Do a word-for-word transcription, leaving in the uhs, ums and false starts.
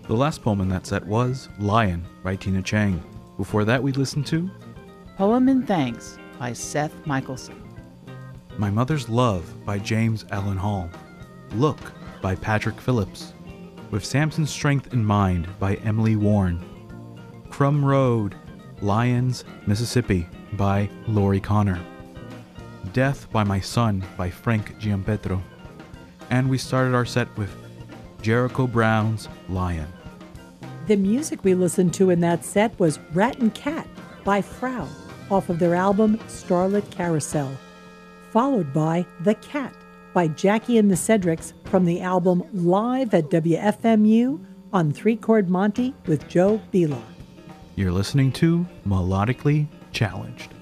The last poem in that set was Lion by Tina Chang. Before that, we listened to Poem in Thanks by Seth Michelson. My Mother's Love by James Allen Hall. Look by Patrick Phillips. With Samson's Strength in Mind by Emily Warren. Crum Road, Lyons, Mississippi by Lori Connor. Death by My Son by Frank Giampetro. And we started our set with Jericho Brown's Lion. The music we listened to in that set was Rat and Cat by Frau off of their album Starlit Carousel, followed by The Cat by Jackie and the Cedrics from the album Live at W F M U on Three Chord Monty with Joe Bila. You're listening to Melodically Challenged.